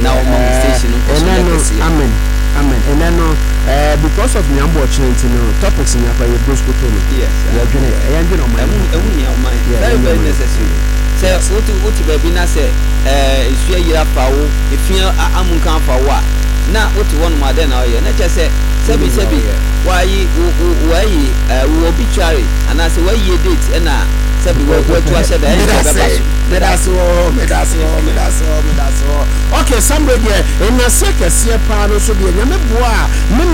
now station amen and then because of Nyambo Chinentino topics in your Brusco Tono. Yes, very necessary. Say what baby na say if you are power if you amun kan for what na what one more than now na just say sebi why obituary and I say why you date and sebi what to say that's all. Okay, somebody in a second, see a panel should be a